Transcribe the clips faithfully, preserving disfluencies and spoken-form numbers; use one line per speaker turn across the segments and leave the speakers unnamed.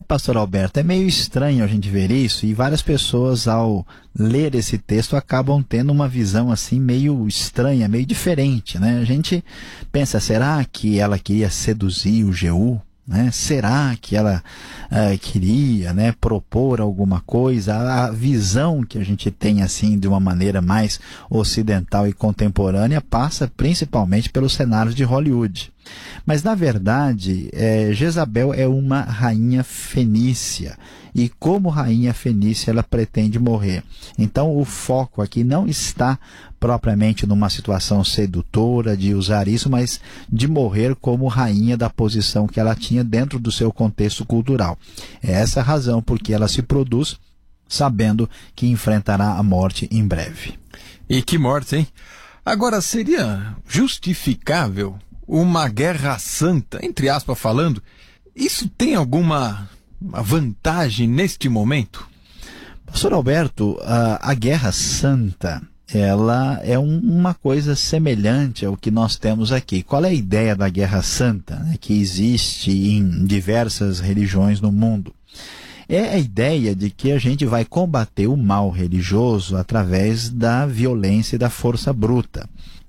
pastor Alberto, é meio estranho a gente ver isso, e várias pessoas, ao ler esse texto, acabam tendo uma visão assim meio estranha, meio diferente, né? A gente pensa, será que ela queria seduzir o Jeú? Né? Será que ela uh, queria, né, propor alguma coisa? A visão que a gente tem assim de uma maneira mais ocidental e contemporânea passa principalmente pelos cenários de Hollywood. Mas na verdade, é, Jezabel é uma rainha fenícia, e como rainha fenícia ela pretende morrer. Então o foco aqui não está propriamente numa situação sedutora de usar isso, mas de morrer como rainha da posição que ela tinha dentro do seu contexto cultural. É essa a razão porque ela se produz sabendo que enfrentará a morte em breve.
E que morte, hein? Agora, seria justificável uma guerra santa, entre aspas falando? Isso tem alguma vantagem neste momento?
Pastor Alberto, a, a guerra santa, ela é um, uma coisa semelhante ao que nós temos aqui. Qual é a ideia da guerra santa, né, que existe em diversas religiões no mundo? É a ideia de que a gente vai combater o mal religioso através da violência e da força bruta.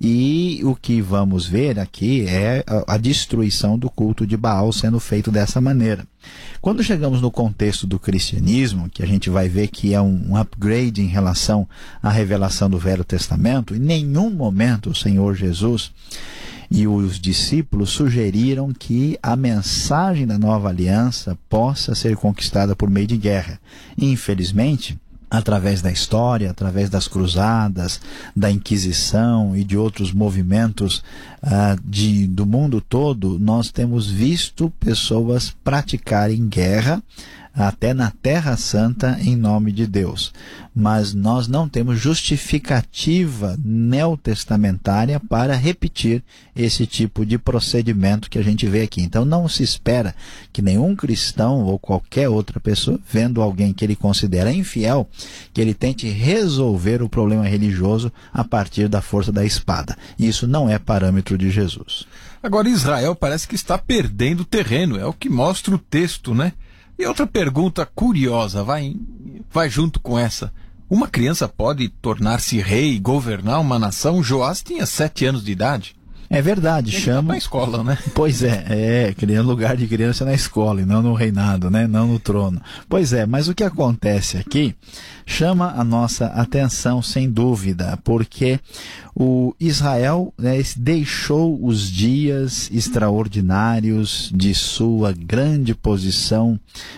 E o que vamos ver aqui é a, a destruição do culto de Baal sendo feito dessa maneira. Quando chegamos no contexto do cristianismo, que a gente vai ver que é um, um upgrade em relação à revelação do Velho Testamento, em nenhum momento o Senhor Jesus e os discípulos sugeriram que a mensagem da nova aliança possa ser conquistada por meio de guerra. Infelizmente, através da história, através das cruzadas, da Inquisição e de outros movimentos uh, de, do mundo todo, nós temos visto pessoas praticarem guerra até na Terra Santa em nome de Deus. Mas nós não temos justificativa neotestamentária para repetir esse tipo de procedimento que a gente vê aqui. Então não se espera que nenhum cristão ou qualquer outra pessoa, vendo alguém que ele considera infiel, que ele tente resolver o problema religioso a partir da força da espada. Isso não é parâmetro de Jesus.
Agora, Israel parece que está perdendo terreno, é o que mostra o texto, né? E outra pergunta curiosa, vai, vai junto com essa. Uma criança pode tornar-se rei e governar uma nação? Joás tinha sete anos de idade.
É verdade,
Ele
chama...
tá na escola, né?
Pois é, é, criando lugar de criança na escola e não no reinado, né? Não no trono. Pois é, mas o que acontece aqui chama a nossa atenção sem dúvida, porque o Israel, né, deixou os dias extraordinários de sua grande posição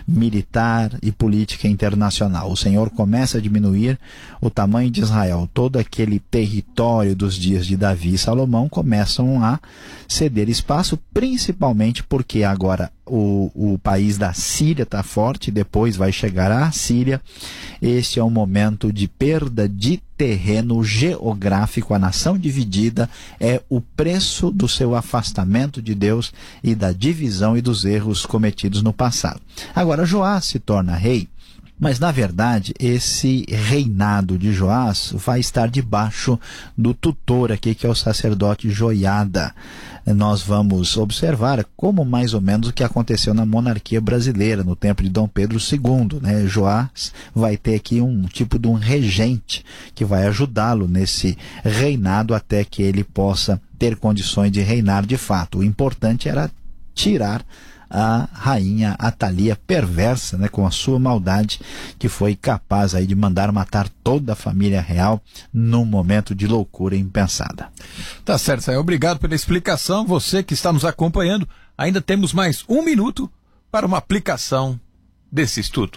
militar e política internacional. O Senhor começa a diminuir o tamanho de Israel. Todo aquele território dos dias de Davi e Salomão começam a ceder espaço, principalmente porque agora o, o país da Síria está forte, depois vai chegar a Síria. Este é um momento de perda de terreno geográfico. A nação dividida é o preço do seu afastamento de Deus e da divisão e dos erros cometidos no passado. Agora, Joás se torna rei, mas, na verdade, esse reinado de Joás vai estar debaixo do tutor aqui, que é o sacerdote Joiada. Nós vamos observar como mais ou menos o que aconteceu na monarquia brasileira, no tempo de Dom Pedro segundo. Né? Joás vai ter aqui um tipo de um regente que vai ajudá-lo nesse reinado até que ele possa ter condições de reinar de fato. O importante era tirar a rainha Atalia perversa, né, com a sua maldade, que foi capaz aí de mandar matar toda a família real num momento de loucura impensada.
Tá certo, Sael. Obrigado pela explicação. Você que está nos acompanhando, ainda temos mais um minuto para uma aplicação desse estudo.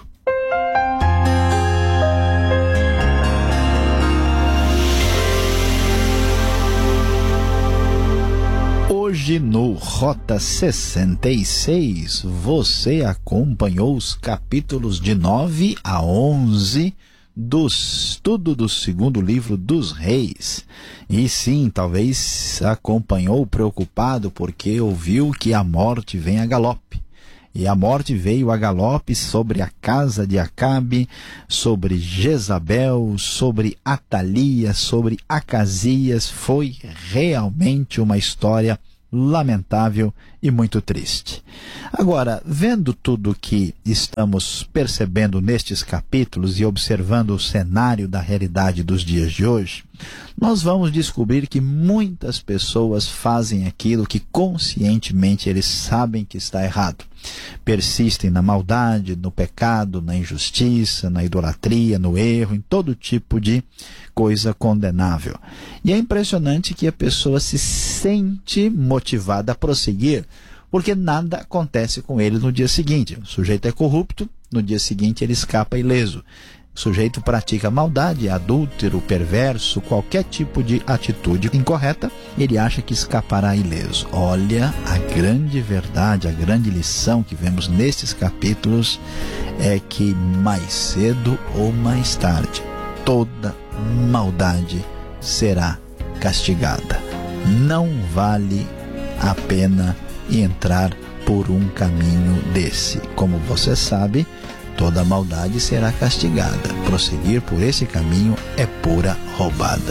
Hoje no Rota sessenta e seis, você acompanhou os capítulos de nove a onze do estudo do segundo livro dos Reis. E sim, talvez acompanhou preocupado porque ouviu que a morte vem a galope. E a morte veio a galope sobre a casa de Acabe, sobre Jezabel, sobre Atalia, sobre Acasias. Foi realmente uma história lamentável e muito triste. Agora, vendo tudo que estamos percebendo nestes capítulos e observando o cenário da realidade dos dias de hoje, nós vamos descobrir que muitas pessoas fazem aquilo que conscientemente eles sabem que está errado. Persistem na maldade, no pecado, na injustiça, na idolatria, no erro, em todo tipo de coisa condenável. E é impressionante que a pessoa se sente motivada a prosseguir, porque nada acontece com ele no dia seguinte. O sujeito é corrupto, no dia seguinte ele escapa ileso. O sujeito pratica maldade, adúltero, perverso, qualquer tipo de atitude incorreta, ele acha que escapará ileso. Olha, a grande verdade, a grande lição que vemos nestes capítulos é que mais cedo ou mais tarde, toda maldade será castigada. Não vale a pena entrar por um caminho desse. Como você sabe, toda maldade será castigada. Prosseguir por esse caminho é pura roubada.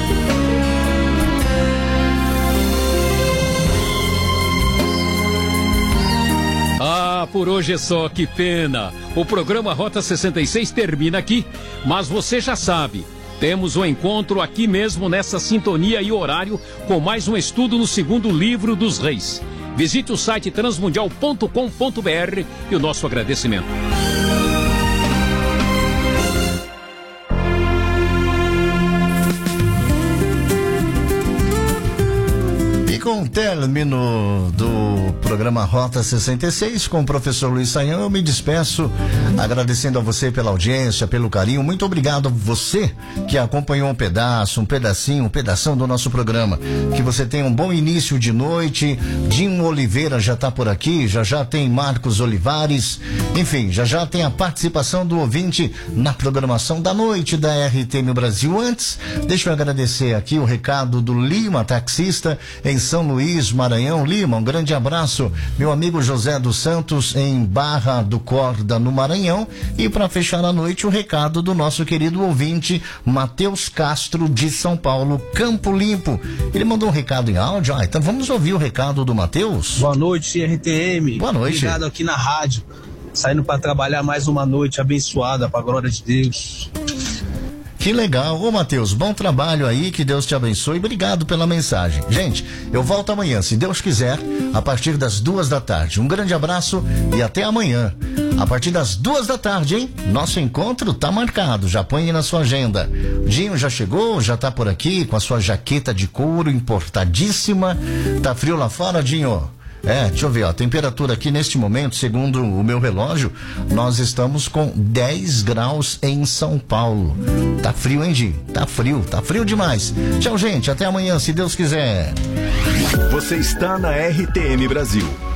Ah, por hoje é só, que pena. O programa Rota sessenta e seis termina aqui, mas você já sabe, temos um encontro aqui mesmo nessa sintonia e horário com mais um estudo no segundo livro dos Reis. Visite o site transmundial ponto com ponto br e o nosso agradecimento.
Com o término do programa Rota sessenta e seis com o professor Luiz Saião, eu me despeço agradecendo a você pela audiência, pelo carinho. Muito obrigado a você que acompanhou um pedaço, um pedacinho, um pedação do nosso programa. Que você tenha um bom início de noite. Dinho Oliveira já está por aqui, já já tem Marcos Olivares, enfim, já já tem a participação do ouvinte na programação da noite da R T M Brasil. Antes, deixa eu agradecer aqui o recado do Lima, taxista em São Luís, Maranhão. Lima, um grande abraço. Meu amigo José dos Santos em Barra do Corda, no Maranhão. E para fechar a noite, o recado do nosso querido ouvinte Matheus Castro, de São Paulo, Campo Limpo. Ele mandou um recado em áudio. Ah, então vamos ouvir o recado do Matheus.
Boa noite, R T M.
Boa noite.
Ligado aqui na rádio, saindo para trabalhar mais uma noite abençoada, para a glória de Deus.
Que legal. Ô, Matheus, bom trabalho aí, que Deus te abençoe. Obrigado pela mensagem. Gente, eu volto amanhã, se Deus quiser, a partir das duas da tarde. Um grande abraço e até amanhã. A partir das duas da tarde, hein? Nosso encontro tá marcado, já põe aí na sua agenda. Dinho já chegou, já tá por aqui com a sua jaqueta de couro importadíssima. Tá frio lá fora, Dinho? É, deixa eu ver, ó, a temperatura aqui neste momento, segundo o meu relógio, nós estamos com dez graus em São Paulo. Tá frio, hein, Gi? Tá frio, tá frio demais. Tchau, gente, até amanhã, se Deus quiser.
Você está na R T M Brasil.